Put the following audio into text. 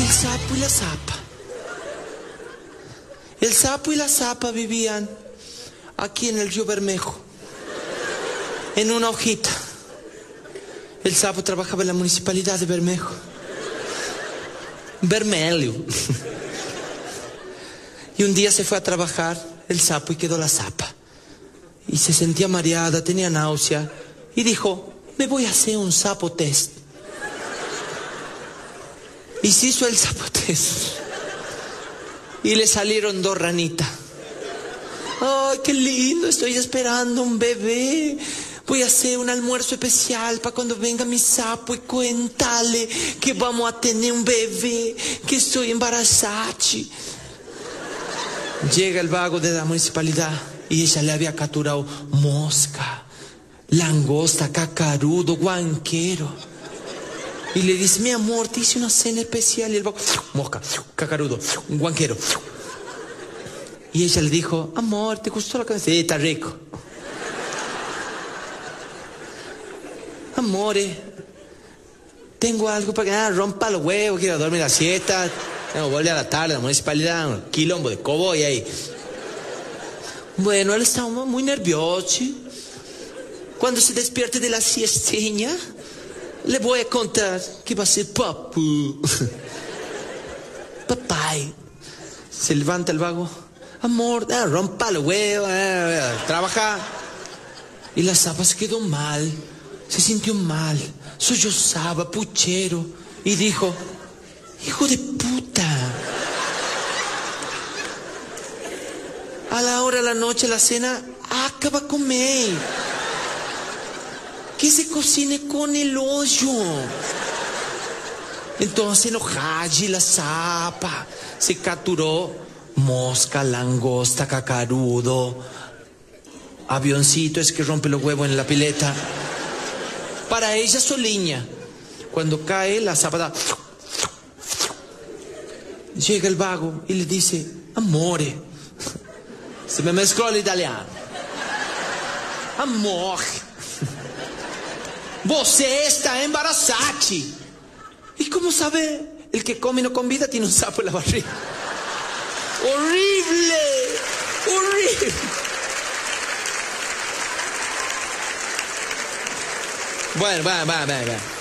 El sapo y la zapa. El sapo y la zapa vivían aquí en el río Bermejo, en una hojita. El sapo trabajaba en la municipalidad de Bermejo. Bermelio. Y un día se fue a trabajar el sapo y quedó la zapa. Y se sentía mareada, tenía náusea. Y dijo, me voy a hacer un sapo test. Y se hizo el sapo test. Y le salieron 2 ranitas. ¡Ay, qué lindo! Estoy esperando un bebé. Voy a hacer un almuerzo especial para cuando venga mi sapo y cuéntale que vamos a tener un bebé, que estoy embarazada. Llega el vago de la municipalidad y ella le había capturado mosca, langosta, cacarudo, guanquero. Y le dice, mi amor, te hice una cena especial. Y el vago, mosca, cacarudo, guanquero. Y ella le dijo, amor, ¿te gustó la comida? Sí, está rico. Amore, tengo algo para que... rompa los huevos, quiero dormir la siesta. Tengo que volver a la tarde a la municipalidad, un quilombo de coboy ahí. Bueno, él estaba muy nervioso. Cuando se despierte de la siesteña, le voy a contar que va a ser papu. Papay. Se levanta el vago. Amor, rompa los huevos, trabaja. Y la zapa se quedó mal. Se sintió mal, sollozaba, puchero, y dijo, hijo de puta. A la hora de la noche, la cena, acaba de comer. Que se cocine con el hoyo. Entonces, enojada, la zapa se capturó mosca, langosta, cacarudo, avioncito, es que rompe los huevos en la pileta. Para ella soliña. Cuando cae la zapa, llega el vago y le dice, amore, se me mezcló el italiano. Amor, você está embarazada. ¿Y cómo sabe? El que come y no convida tiene un sapo en la barriga. ¡Horrible! ¡Horrible! Bueno, va.